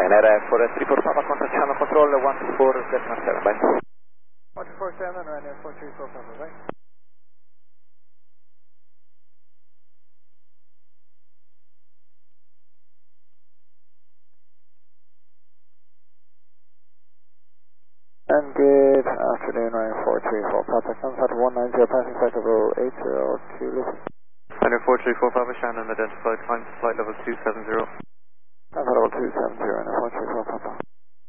Ryanair 434 Papa, contact channel control 124.7, bye. 147, Ryanair 434 Papa, bye. And good afternoon, Ryanair 434 Papa, Sunset 190, passing flight level 802, listen. Ryanair 434 Papa, Shannon, identified, climb to flight level 270. Sunset level 270, Ryanair 434 Papa.